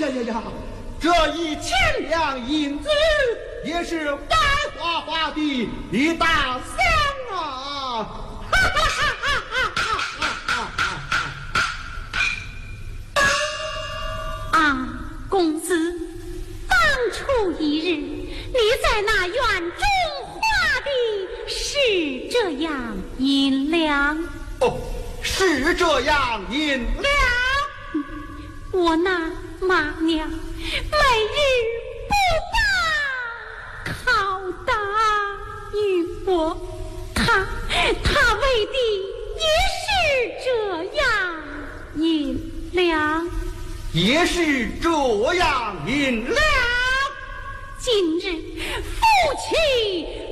呀！这1000两银子也是白花花的一大箱啊！ 啊，公子，当初一日你在那园中画的是这样银两？ 哦，是这样银两。 我那妈娘每日不把拷打于我，她为的也是这样银两。 也是这样银两。 今日夫妻